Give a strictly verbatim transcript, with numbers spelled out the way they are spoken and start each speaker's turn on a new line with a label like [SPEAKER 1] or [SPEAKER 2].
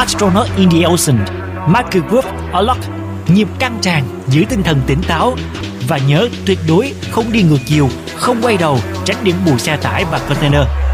[SPEAKER 1] Astronaut in the Ocean, Michael Gove ở Lock. Nhịp căng tràn, giữ tinh thần tỉnh táo và nhớ tuyệt đối không đi ngược chiều, không quay đầu, tránh điểm bùi xe tải và container.